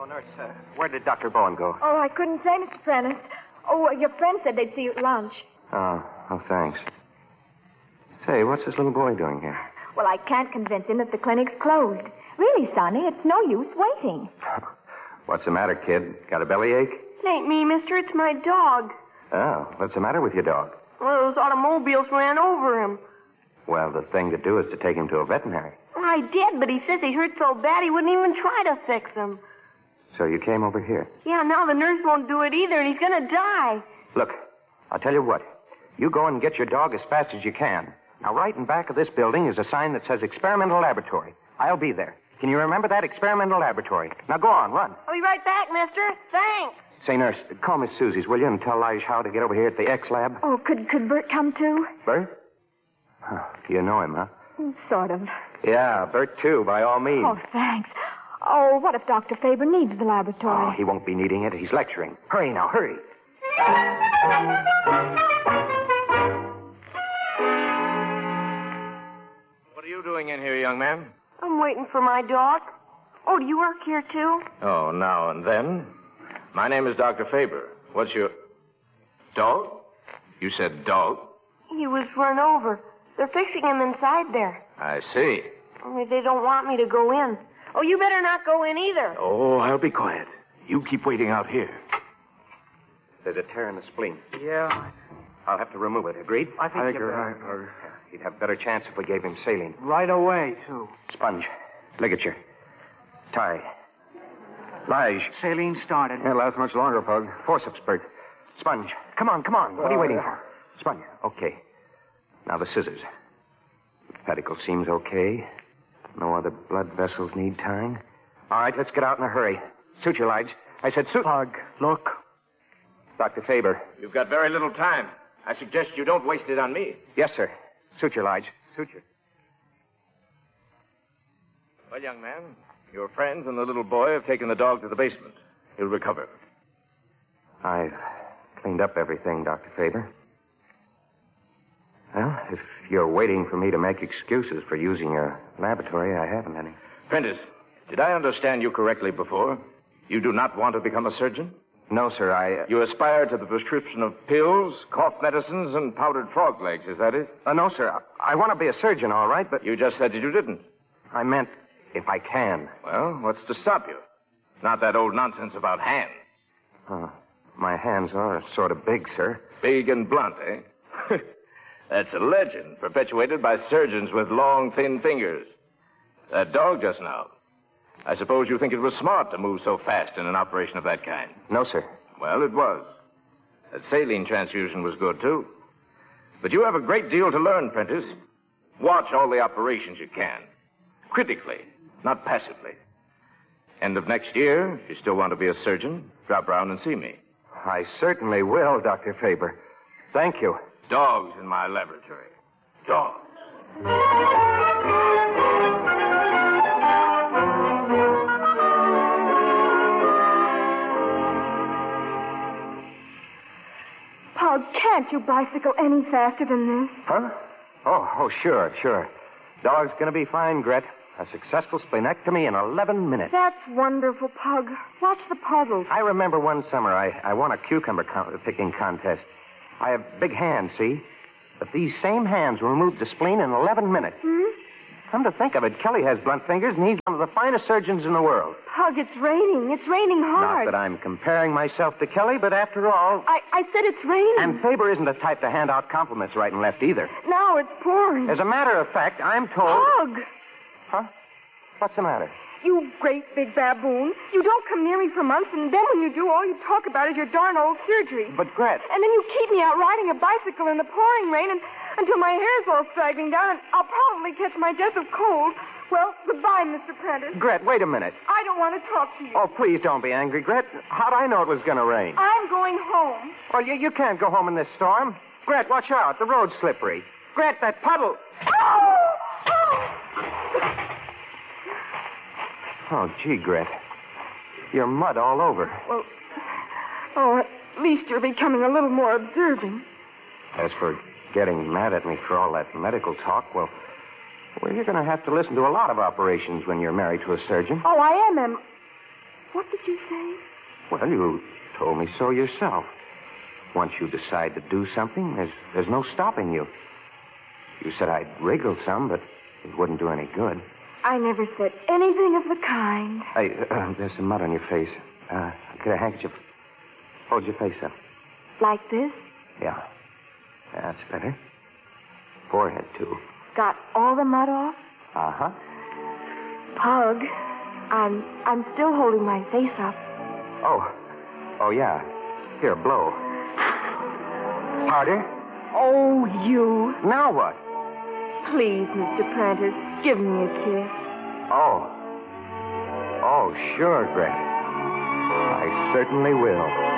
Oh, nurse, where did Dr. Bowen go? Oh, I couldn't say, Mr. Prentice. Oh, your friend said they'd see you at lunch. Oh, thanks. Say, what's this little boy doing here? Well, I can't convince him that the clinic's closed. Really, Sonny, it's no use waiting. What's the matter, kid? Got a bellyache? It ain't me, mister. It's my dog. Oh, what's the matter with your dog? Well, those automobiles ran over him. Well, the thing to do is to take him to a veterinary. Well, I did, but he says he hurt so bad he wouldn't even try to fix him. So you came over here? Yeah, now the nurse won't do it either, and he's going to die. Look, I'll tell you what. You go and get your dog as fast as you can. Now, right in back of this building is a sign that says Experimental Laboratory. I'll be there. Can you remember that? Experimental Laboratory. Now, go on, run. I'll be right back, mister. Thanks. Say, nurse, call Miss Susie's, will you, and tell Lige how to get over here at the X-Lab? Oh, could Bert come too? Bert? Huh, you know him, huh? Sort of. Yeah, Bert, too, by all means. Oh, thanks. Oh, what if Dr. Faber needs the laboratory? Oh, he won't be needing it. He's lecturing. Hurry now, hurry. What are you doing in here, young man? I'm waiting for my dog. Oh, do you work here, too? Oh, now and then. My name is Dr. Faber. What's your... Dog? You said dog? He was run over. They're fixing him inside there. I see. Only they don't want me to go in. Oh, you better not go in either. Oh, I'll be quiet. You keep waiting out here. There's a tear in the spleen. Yeah. I'll have to remove it. Agreed? I think you're right. He'd have a better chance if we gave him saline. Right away, too. Sponge. Ligature. Tie. Lige. Saline started. Can't last much longer, Pug. Forceps, Bert. Sponge. Come on. What are you waiting for? Sponge. Okay. Now the scissors. The pedicle seems okay. No other blood vessels need tying. All right, let's get out in a hurry. Suture, Lige. I said suture. Pug, look. Dr. Faber. You've got very little time. I suggest you don't waste it on me. Yes, sir. Suture, Lige. Suture. Well, young man, your friends and the little boy have taken the dog to the basement. He'll recover. I've cleaned up everything, Dr. Faber. Well, if you're waiting for me to make excuses for using your laboratory, I haven't any. Prentice, did I understand you correctly before? You do not want to become a surgeon? No, sir, You aspire to the prescription of pills, cough medicines, and powdered frog legs, is that it? No, sir. I want to be a surgeon, all right, but... You just said that you didn't. I meant if I can. Well, what's to stop you? Not that old nonsense about hands. My hands are sort of big, sir. Big and blunt, eh? That's a legend perpetuated by surgeons with long, thin fingers. That dog just now. I suppose you think it was smart to move so fast in an operation of that kind. No, sir. Well, it was. That saline transfusion was good, too. But you have a great deal to learn, Prentice. Watch all the operations you can. Critically, not passively. End of next year, if you still want to be a surgeon, drop round and see me. I certainly will, Dr. Faber. Thank you. Dogs in my laboratory. Dogs. Pug, can't you bicycle any faster than this? Huh? Oh, sure. Dog's gonna be fine, Gret. A successful splenectomy in 11 minutes. That's wonderful, Pug. Watch the puzzles. I remember one summer I won a cucumber picking contest. I have big hands, see? But these same hands removed the spleen in 11 minutes. Come to think of it, Kelly has blunt fingers, and he's one of the finest surgeons in the world. Pug, it's raining. It's raining hard. Not that I'm comparing myself to Kelly, but after all... I said it's raining. And Faber isn't the type to hand out compliments right and left either. Now it's pouring. As a matter of fact, I'm told... Pug! Huh? What's the matter? You great big baboon. You don't come near me for months, and then when you do, all you talk about is your darn old surgery. But, Gret... And then you keep me out riding a bicycle in the pouring rain until my hair's all straggling down, and I'll probably catch my death of cold. Well, goodbye, Mr. Prentice. Gret, wait a minute. I don't want to talk to you. Oh, please don't be angry, Gret. How'd I know it was going to rain? I'm going home. Well, you can't go home in this storm. Gret, watch out. The road's slippery. Gret, that puddle. Oh! Oh, gee, Gret. You're mud all over. Well, at least you're becoming a little more observing. As for getting mad at me for all that medical talk, well, you're going to have to listen to a lot of operations when you're married to a surgeon. Oh, I am. What did you say? Well, you told me so yourself. Once you decide to do something, there's no stopping you. You said I'd wriggle some, but it wouldn't do any good. I never said anything of the kind. Hey, there's some mud on your face. Get a handkerchief. Hold your face up. Like this? Yeah. That's better. Forehead, too. Got all the mud off? Uh-huh. Pug, I'm still holding my face up. Oh, yeah. Here, blow. Harder? Oh, you. Now what? Please, Mr. Prentice, give me a kiss. Oh, sure, Gregg. I certainly will.